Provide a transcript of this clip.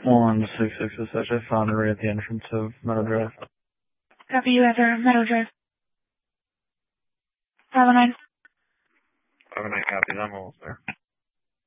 166 I found her right at the entrance of Meadow Drive. Copy you after Meadow Drive. Bravo 9. Bravo 9 copies, I'm almost there.